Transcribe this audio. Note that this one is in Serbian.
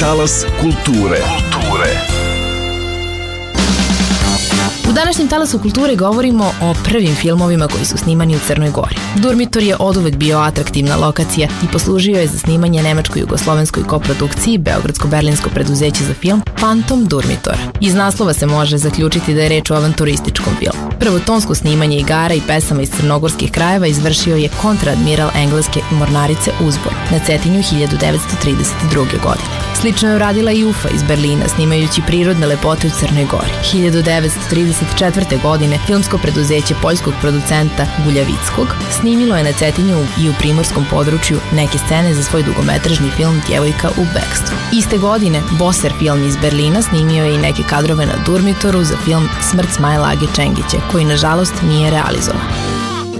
Talas kulture. U današnjem Talasu kulture govorimo o prvim filmovima koji su snimani u Crnoj Gori. Durmitor je oduvek bio atraktivna lokacija i poslužio je za snimanje nemačko-jugoslovenskoj koprodukciji beogradsko-berlinsko preduzeće za film Fantom Durmitora. Iz naslova se može zaključiti da je reč o avanturističkom filmu. Prvo tonsko snimanje igara i pesama iz crnogorskih krajeva izvršio je kontradmiral engleske mornarice Uzbor na Cetinju 1932. godine. Slično je uradila i UFA iz Berlina, snimajući prirodne lepote u Crnoj Gori. 1934. godine filmsko preduzeće poljskog producenta Guljavickog snimilo je na Cetinju i u primorskom području neke scene za svoj dugometražni film Djevojka u bekstvu. Iste godine Boser film iz Berlina snimio je i neke kadrove na Durmitoru za film Smrt Smail Age Čengića, koji nažalost nije realizovan.